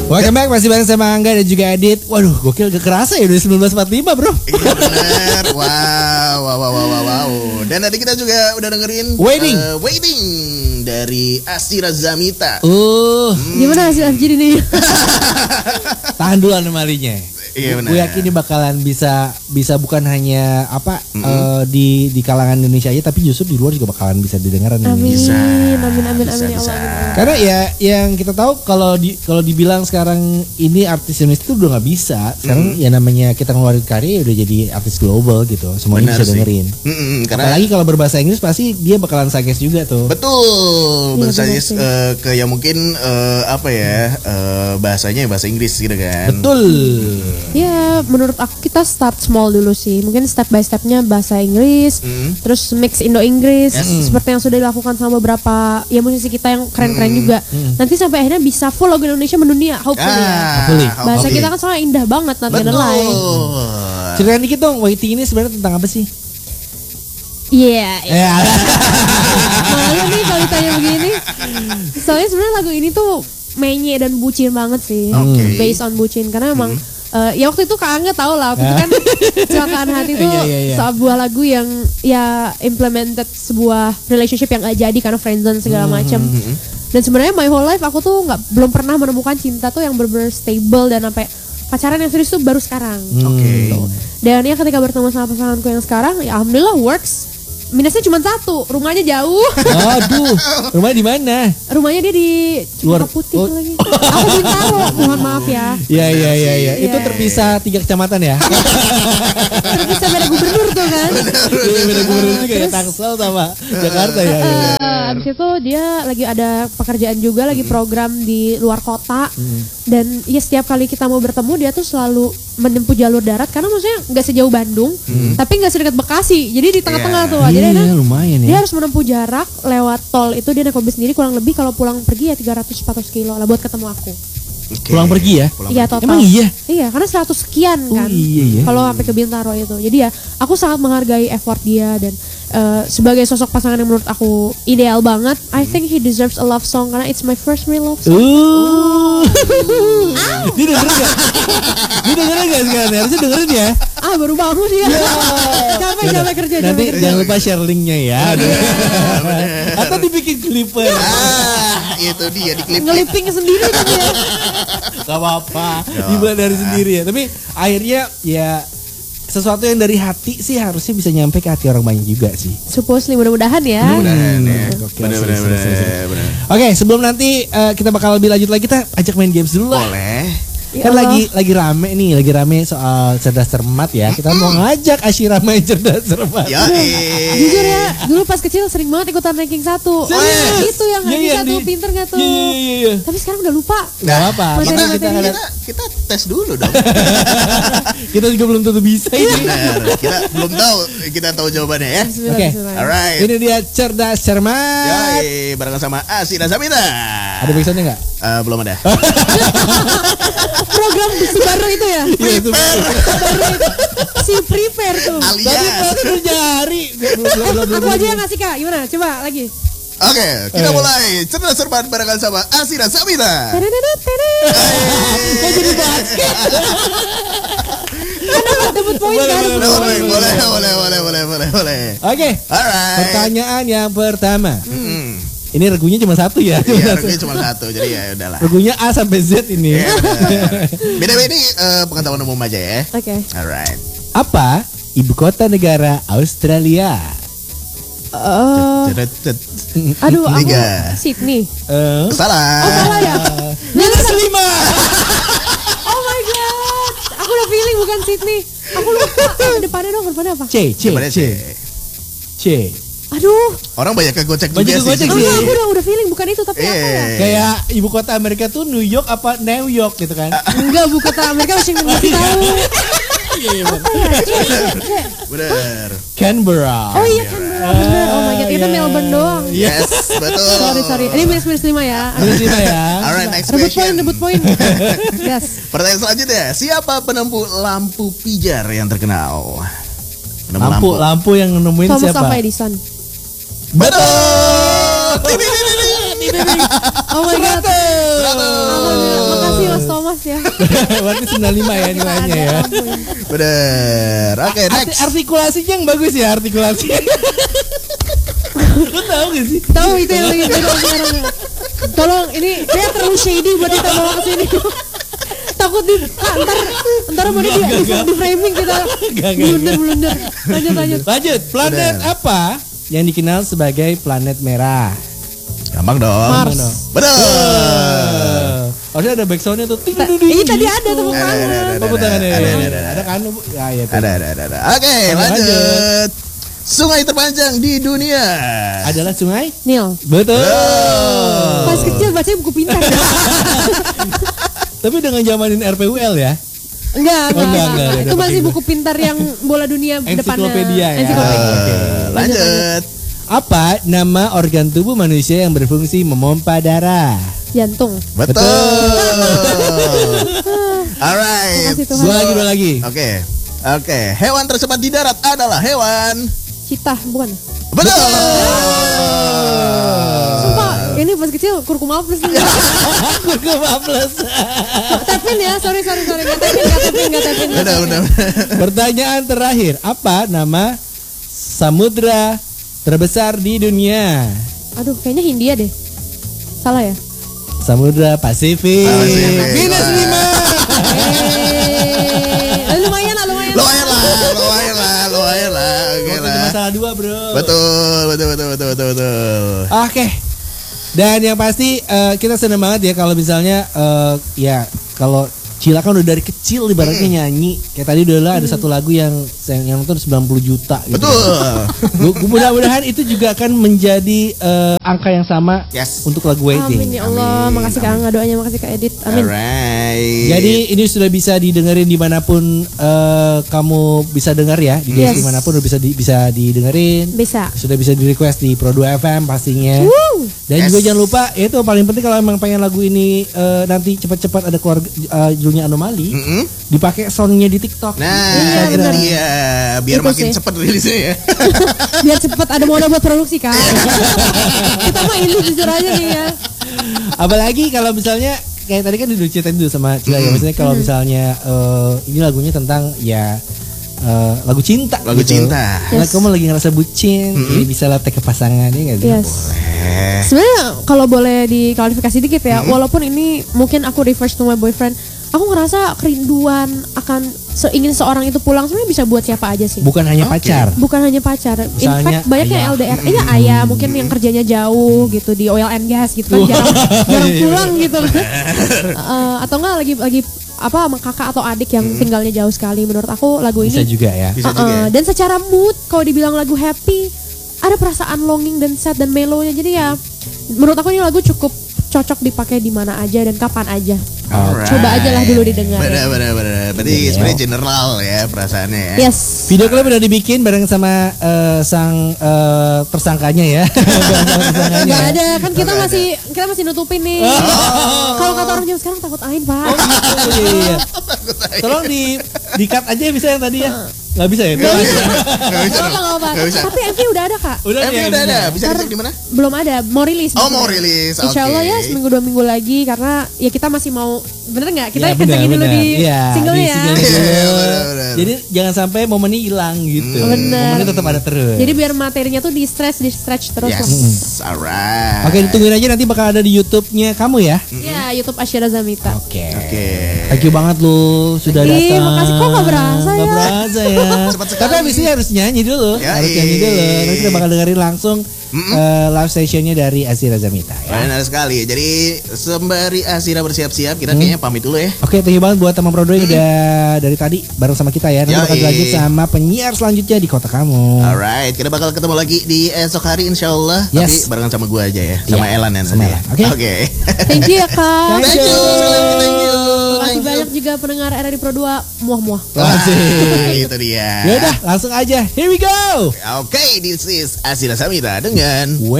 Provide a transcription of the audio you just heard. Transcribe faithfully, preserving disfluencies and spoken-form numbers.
Welcome back, masih bareng sama Angga dan juga Adit. Waduh, gokil, gak kerasa ya udah sembilan belas empat puluh lima bro. Iya bener. Wow, wow, wow, wow, wow. Dan tadi kita juga udah dengerin Waiting uh, Waiting dari Asira Zamita. Uh, hmm. Gimana hasil jadi nih? Tahan dulu anomalinya. Iya benar. Gue yakin ini bakalan bisa bisa bukan hanya apa mm-hmm. uh, di di kalangan Indonesia aja, tapi justru di luar juga bakalan bisa didengar. Amin. Bisa. Amin amin bisa, amin bisa. ya Allah. Karena ya yang kita tahu kalau di kalau dibilang sekarang ini artis Indonesia itu udah nggak bisa. Sekarang mm. ya namanya kita ngeluarin karya udah jadi artis global gitu. Semuanya Benar bisa sih. dengerin. Mm-mm, karena apalagi kalau berbahasa Inggris pasti dia bakalan suggest juga tuh. Betul. Iya, Bahasanya uh, ke yang mungkin uh, apa ya uh, bahasanya bahasa Inggris gitu kan. Betul. Ya menurut aku kita start small dulu sih. Mungkin step by stepnya bahasa Inggris, Mm. terus mix Indo-Inggris, Yes. seperti yang sudah dilakukan sama beberapa ya musisi kita yang keren-keren Mm. juga. Mm. Nanti sampai akhirnya bisa full lagu Indonesia mendunia, hopefully ya. Ah, Hopefully. Bahasa hopefully. kita kan soalnya indah banget, not gonna lie. Betul. Ceritain dikit dong, Waiting ini sebenarnya tentang apa sih? Iya. Ya. Malu nih kalau ditanya begini. Soalnya sebenarnya lagu ini tuh menye dan bucin banget sih. Okay. Based on bucin karena emang Hmm. Uh, ya waktu itu Kak Angga tahu lah waktu itu kan Kecelakaan Hati itu Iya, iya, iya. sebuah lagu yang ya implemented sebuah relationship yang gak jadi karena friendzone segala macam. Dan sebenarnya my whole life aku tuh nggak belum pernah menemukan cinta tuh yang benar-benar stable dan sampai pacaran yang serius tuh baru sekarang. Oke. Gitu. Dan ya ketika bertemu sama pasanganku yang sekarang ya alhamdulillah works. Minusnya cuma satu, rumahnya jauh. Aduh, rumahnya di mana? Rumahnya dia di Luar- Cipta Putih oh. lagi. Aku Bintaro, mohon maaf ya. Iya iya iya iya. Iya. Itu terpisah tiga kecamatan ya. Terpisah beda gubernur tuh kan. Iya beda gubernur juga ya, Tangsel sama Jakarta ya. ya. Uh, abis itu dia lagi ada pekerjaan juga, lagi program di luar kota. Dan ya setiap kali kita mau bertemu dia tuh selalu menempuh jalur darat karena maksudnya nggak sejauh Bandung, tapi nggak sedekat Bekasi. Jadi di tengah-tengah Iya. tuh. Jadi Iya, enak. lumayan Dia ya. harus menempuh jarak lewat tol itu dia naik mobil sendiri kurang lebih kalau pulang pergi ya tiga ratus empat ratus kilo lah buat ketemu aku. Oke. Pulang pergi ya? Pulang Iya pergi. total. Emang iya? Iya karena seratus sekian Oh, kan. iya, iya. Kalau sampai ke Bintaro itu. Jadi ya aku sangat menghargai effort dia dan uh, sebagai sosok pasangan yang menurut aku ideal banget. I think he deserves a love song karena it's my first real love song. Uh. Dia dengerin gak? Dia dengerin gak sekarang? Harusnya dengerin ya. Ah baru bangun ya. Capek capek kerja Nanti capek kerja. jangan lupa share linknya ya. Atau dibikin clipper. Ah, itu dia di klip. Ngeliping sendiri kan ya. Gak apa-apa. Dibuat dari sendiri ya. Tapi akhirnya ya sesuatu yang dari hati sih harusnya bisa nyampe ke hati orang banyak juga sih. Supposedly mudah-mudahan ya. Benar ya. Gokil, Benar seru, benar seru, seru, seru. benar. benar. Oke, sebelum nanti uh, kita bakal lebih lanjut lagi, kita ajak main games dulu lah. Boleh. Ya Kan Allah. lagi lagi rame nih, lagi rame soal cerdas cermat ya. Kita mau ngajak Asyira main cerdas cermat. Ya. Jujur ya, dulu pas kecil sering banget ikutan ranking satu. Serius? Itu yang Iya, ranking iya, satu di- pinter gak tuh? Iya iya iya. iya. Tapi sekarang udah lupa. Gak apa, Materi- kita, kita, materi. ada- Kita kita tes dulu dong. kita juga belum tentu bisa ini. Benar. Kita belum tahu, kita tahu jawabannya ya. Bismillah, Oke. bismillah. Alright. Ini dia cerdas cermat. Yoi, barengan sama Asira Zamita. Ada backsoundnya nggak? Eh, belum ada. Program si baru itu ya? Iya itu. Si prepare tuh. Tadi Alias. baru udah nyari. Belum, belum, belum, belum, Aku belum. aja yang ngasih Kak, gimana? Coba lagi. Oke, kita Eh. mulai cerdas cermat barengan sama Asira Zamita. Teredet, teredet. Kok jadi basket? Kan dapat dapat poin Boleh, kan? boleh, Boleh, boleh, boleh, boleh, boleh, boleh, boleh. Oke. Alright. Pertanyaan yang pertama. Hmm. Ini regunya cuma satu ya. Cuma Iya, satu. regunya cuma satu, jadi ya udahlah. Regunya A sampai Z ini. Iya, benar. Beda-beda ini eh, pengetahuan umum aja ya. Oke. Alright. Apa ibu kota negara Australia? Eh, Cet, cet. aduh, aku Tiga. Sydney. Eh, Salah. Oh salah ya? minus lima. Oh my god. Aku udah feeling bukan Sydney. Aku lupa. Depannya dong, depannya apa? C, C, Coba deh, C, Cek. C. Aduh. Orang banyak kegocek Banyak juga kegocek sih. sih. Enggak, aku udah udah feeling bukan itu tapi apa ya? Eh. Kayak ibu kota Amerika tuh New York apa New York gitu kan? Enggak, bukan kota Amerika Washington D C tahu. Iya iya. Apa ya? C, C. Bener. Canberra. Oh iya kan bener. Oh my god, itu Iya. Melbourne doang. Yes, betul. Sorry, sorry. Ini minus minus lima ya. Minus lima ya. Alright, next Rebut poin, question. rebut poin. Yes. Pertanyaan selanjutnya, siapa penempuh lampu pijar yang terkenal? Penemu Lampu, lampu yang nemuin Thomas siapa? Alva Edison. Betul. Ding, ding, ding, ding, ding. Oh my god. Seratus. Alhamdulillah. Makasih Mas Thomas. atas ya. Berarti sembilan puluh lima ya nilainya ya. Bener. Oke, next. Arti- artikulasinya yang bagus ya artikulasi. Lo tahu gak sih? Tahu itu yang lagi viral sekarang. Tolong ini kayak terlalu shady buat kita bawa ke sini. Takut di ah, ntar ntar mau di, di, di framing kita blunder blunder. Lanjut lanjut. Lanjut. Planet Bener. apa yang dikenal sebagai planet merah? Gampang dong. Mars. Bener. Harusnya ada backsoundnya tuh. Ting, Ta- ding, ding, Ini tadi gitu. ada tepuk Ada, ada, tangan. ada, Tepuk tangan ya. ada, ada, Ada, ada. ada kan? Ya, ya, tuh. Ada, ada, ada, ada. Oke, Lanjut. lanjut. Sungai terpanjang di dunia. Adalah sungai? Nil. Betul. Pas kecil bacanya buku pintar. Tapi dengan zamanin R P U L ya. Enggak, Oh, enggak, enggak, enggak, enggak, Itu ada masih pakai buku pintar yang bola dunia depannya. Ensiklopedia ya. Ensiklopedia. Oke. Eh, lanjut. Apa nama organ tubuh manusia yang berfungsi memompa darah? Jantung. Betul. Alright. Makasih Tuhan. Dua lagi, dua lagi. Oke. Oke, hewan tercepat di darat adalah hewan. Citah, bukan? Betul. Sumpah, ini pas kecil kurkuma plus nih. Kurkuma plus. Tepin ya, sorry sorry sorry, nggak tepin, nggak tepin, nggak tepin. nggak Udah, tepin. udah. Pertanyaan terakhir, apa nama samudra terbesar di dunia? Aduh, kayaknya Hindia deh. Salah ya? Samudra Pasifik. Pasifik. Minus lima. Eh, lumayan lah, lumayan. Lumayan lah, lumayan lah, lumayan lah. Oke Oke, lah. masalah dua bro. Betul, betul, betul, betul, betul, betul. Oke. Dan yang pasti eh, kita senang banget ya kalau misalnya eh, ya kalau Cila kan udah dari kecil ibaratnya nyanyi. Kayak tadi udah lah ada satu lagu yang yang nonton sembilan puluh juta gitu. Betul. Gu- Mudah-mudahan itu juga akan menjadi eh, angka yang sama Yes. untuk lagu Amin Waiting. ya Allah, Amin, makasih Kak Angga doanya, makasih Kak Edit. Amin. Alright. Jadi ini sudah bisa didengerin dimanapun eh, kamu bisa dengar ya, di Yes. dimanapun udah bisa di, bisa didengerin. Bisa. Sudah bisa di request di Pro dua F M pastinya. Woo. Dan Yes. juga jangan lupa ya itu paling penting kalau emang pengen lagu ini eh, nanti cepat-cepat ada keluar eh, judulnya Anomali, Mm-mm. dipakai soundnya di TikTok. Nah, Iya, itu benar. dia. Biar Itu makin sih. cepat rilisnya ya. Biar cepet ada modal buat produksi Kak. Kita mah ini jujur aja nih ya. Apalagi kalau misalnya kayak tadi kan udah ceritain dulu sama Cila ya, maksudnya kalau misalnya eh, ini lagunya tentang ya eh, lagu cinta. Lagu cinta. Nah, Yes. kamu lagi ngerasa bucin, jadi bisa lah ke pasangan ya nggak sih? Yes. Eh, Sebenarnya kalau boleh diklarifikasi dikit ya, walaupun ini mungkin aku refers to my boyfriend, aku ngerasa kerinduan akan se- ingin seorang itu pulang sebenarnya bisa buat siapa aja sih. Bukan hanya Oke. pacar. Bukan hanya pacar. In Misalnya fact banyak yang ayah. L D R. Iya ayah mungkin yang kerjanya jauh gitu di oil and gas gitu kan jarang, jarang pulang gitu. Eh, atau enggak lagi lagi apa sama kakak atau adik yang tinggalnya jauh sekali. Menurut aku lagu Bisa ini juga ya. Bisa uh-uh. juga ya. Dan secara mood kalau dibilang lagu happy ada perasaan longing dan sad dan mellow-nya. Jadi ya menurut aku ini lagu cukup cocok dipakai di mana aja dan kapan aja. Alright. Coba aja lah dulu didengar. Benar, benar, benar. Berarti Iya. sebenarnya general ya perasaannya ya. Yes. Video klip udah dibikin bareng sama eh, sang eh, tersangkanya ya. Bareng sama tersangkanya. Nggak ada kan kita Nggak masih kita masih nutupin nih. Kalau kata orang zaman sekarang takut ain pak. Oh, iya, iya. Tolong di di cut aja bisa yang tadi ya. Nggak bisa ya? Nggak bisa. Nggak Nggak bisa. apa nggak apa. Nggak bisa. Tapi M V udah ada kak. Udah Tapi ya, udah ada. bisa. Bisa dicek di mana? Belum ada. Mau rilis. Oh, besok. mau rilis. Insya Allah Oke. ya seminggu dua minggu lagi karena ya kita masih mau bener nggak kita Ya, kencengin dulu benar, di benar. Iya, singlenya di ya. single dulu. Iya, benar, benar. Jadi jangan sampai momennya hilang gitu. Benar. Momennya tetap ada terus. Jadi biar materinya tuh di stretch di stretch terus lah. Yes, alright. Oke, ditungguin aja nanti bakal ada di YouTube-nya kamu ya. Ya YouTube Asyara Zamita. Oke. Oke. Thank you banget lu sudah Ih, datang. makasih. Kok nggak berasa Nggak ya? berasa ya. Cepat sekali. Tapi abis ini harus nyanyi dulu. Ya, harus nyanyi iya. dulu. Nanti kita bakal dengerin langsung eh, live sessionnya dari Asira Zamita ya. Benar sekali. Jadi sembari Asira bersiap-siap, kita kayaknya pamit dulu ya. Oke, thank you banget buat teman Pro dua yang udah dari tadi bareng sama kita ya. Nanti Yoi. bakal dilanjut sama penyiar selanjutnya di kota kamu. Alright, kita bakal ketemu lagi di esok hari insya Allah. Yes. Tapi barengan sama gua aja ya, sama Iya, Elan ya sama nanti. ya. Elan. Oke. Oke. Thank you ya kak. Thank Thank you, sekali lagi thank you. Terima kasih Thank you. banyak juga pendengar R R I Pro dua muah-muah. Wah, Asik. itu dia. Ya udah, langsung aja. Here we go. Oke, this is Asira Samita dengan